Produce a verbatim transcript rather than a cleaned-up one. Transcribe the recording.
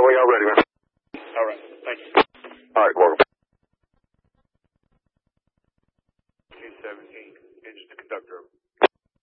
we are ready, man. All right. Thank you. All right, welcome. two seventeen, engine to conductor.